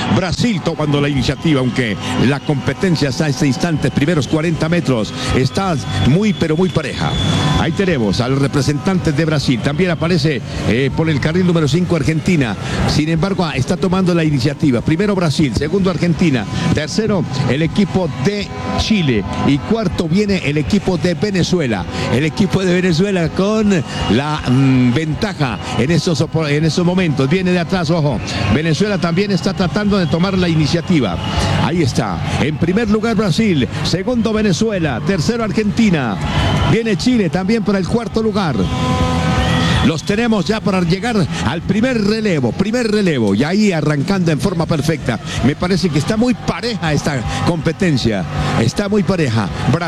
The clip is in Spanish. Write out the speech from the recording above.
Brasil tomando la iniciativa, aunque la competencia hasta este instante, primeros 40 metros, está muy pero muy pareja. Ahí tenemos al representante de Brasil. También aparece por el carril número 5 Argentina. Sin embargo, está tomando la iniciativa. Primero Brasil, segundo Argentina, tercero el equipo de Chile y cuarto viene el equipo de Venezuela. El equipo de Venezuela con la ventaja en esos momentos. Viene de atrás, ojo. Venezuela también está tratando de tomar la iniciativa. Ahí está. En primer lugar Brasil, segundo Venezuela, tercero Argentina. Viene Chile también para el cuarto lugar. Los tenemos ya para llegar al primer relevo, y ahí arrancando en forma perfecta. Me parece que está muy pareja esta competencia, está muy pareja.